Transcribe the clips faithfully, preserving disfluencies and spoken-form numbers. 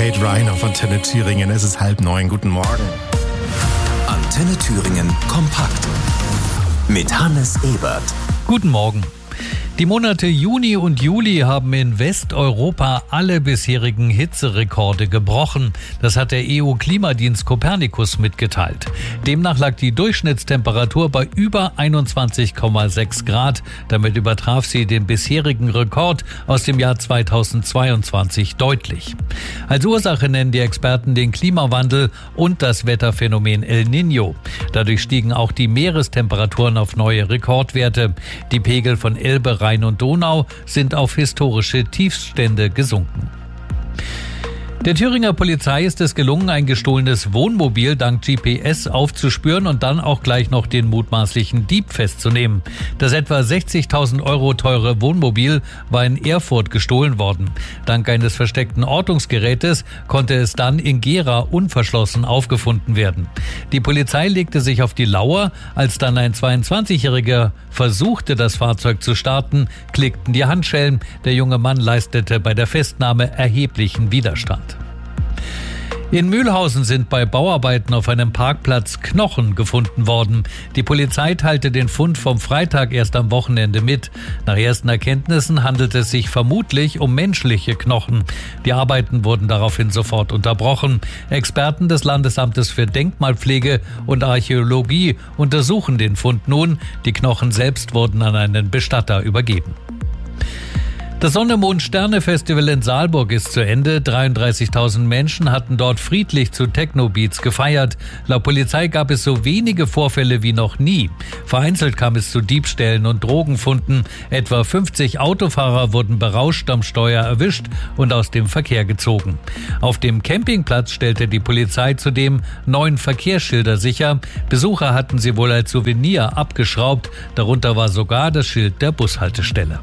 Kate Ryan auf Antenne Thüringen. Es ist halb neun. Guten Morgen. Antenne Thüringen kompakt mit Hannes Ebert. Guten Morgen. Die Monate Juni und Juli haben in Westeuropa alle bisherigen Hitzerekorde gebrochen. Das hat der E U-Klimadienst Copernicus mitgeteilt. Demnach lag die Durchschnittstemperatur bei über einundzwanzig Komma sechs Grad. Damit übertraf sie den bisherigen Rekord aus dem Jahr zweitausendzweiundzwanzig deutlich. Als Ursache nennen die Experten den Klimawandel und das Wetterphänomen El Niño. Dadurch stiegen auch die Meerestemperaturen auf neue Rekordwerte. Die Pegel von Elbe, Rhein und Donau sind auf historische Tiefstände gesunken. Der Thüringer Polizei ist es gelungen, ein gestohlenes Wohnmobil dank G P S aufzuspüren und dann auch gleich noch den mutmaßlichen Dieb festzunehmen. Das etwa sechzigtausend Euro teure Wohnmobil war in Erfurt gestohlen worden. Dank eines versteckten Ortungsgerätes konnte es dann in Gera unverschlossen aufgefunden werden. Die Polizei legte sich auf die Lauer. Als dann ein zweiundzwanzigjähriger versuchte, das Fahrzeug zu starten, klickten die Handschellen. Der junge Mann leistete bei der Festnahme erheblichen Widerstand. In Mühlhausen sind bei Bauarbeiten auf einem Parkplatz Knochen gefunden worden. Die Polizei teilte den Fund vom Freitag erst am Wochenende mit. Nach ersten Erkenntnissen handelt es sich vermutlich um menschliche Knochen. Die Arbeiten wurden daraufhin sofort unterbrochen. Experten des Landesamtes für Denkmalpflege und Archäologie untersuchen den Fund nun. Die Knochen selbst wurden an einen Bestatter übergeben. Das Sonne-Mond-Sterne-Festival in Saalburg ist zu Ende. dreiunddreißigtausend Menschen hatten dort friedlich zu Techno-Beats gefeiert. Laut Polizei gab es so wenige Vorfälle wie noch nie. Vereinzelt kam es zu Diebstählen und Drogenfunden. Etwa fünfzig Autofahrer wurden berauscht am Steuer erwischt und aus dem Verkehr gezogen. Auf dem Campingplatz stellte die Polizei zudem neun Verkehrsschilder sicher. Besucher hatten sie wohl als Souvenir abgeschraubt. Darunter war sogar das Schild der Bushaltestelle.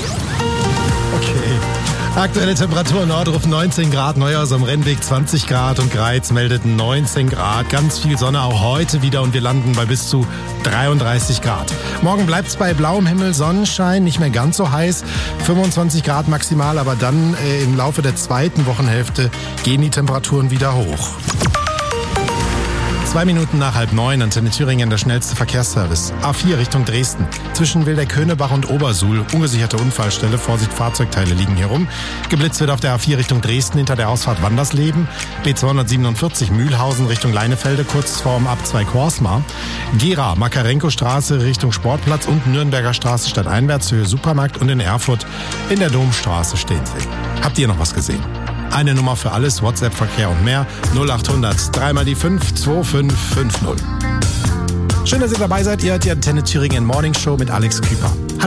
Okay. Aktuelle Temperatur: Nordruf neunzehn Grad, Neuhaus am Rennweg zwanzig Grad und Greiz meldet neunzehn Grad. Ganz viel Sonne auch heute wieder und wir landen bei bis zu dreiunddreißig Grad. Morgen bleibt es bei blauem Himmel, Sonnenschein, nicht mehr ganz so heiß, fünfundzwanzig Grad maximal, aber dann äh, im Laufe der zweiten Wochenhälfte gehen die Temperaturen wieder hoch. Zwei Minuten nach halb neun, Antenne Thüringen, der schnellste Verkehrsservice. A vier Richtung Dresden. Zwischen Wilder-Könebach und Obersuhl. Ungesicherte Unfallstelle. Vorsicht, Fahrzeugteile liegen hier rum. Geblitzt wird auf der A vier Richtung Dresden hinter der Ausfahrt Wandersleben. B zweihundertsiebenundvierzig Mühlhausen Richtung Leinefelde, kurz vorm Ab zwei Korsmar. Gera, Makarenko-Straße Richtung Sportplatz und Nürnberger Straße stadteinwärts, Höhe Supermarkt. Und in Erfurt in der Domstraße stehen sie. Habt ihr noch was gesehen? Eine Nummer für alles, WhatsApp-Verkehr und mehr. null achthundert, dreimal die fünf, zwei fünf fünf null. Schön, dass ihr dabei seid. Ihr hört die Antenne Thüringen Morning Show mit Alex Küper.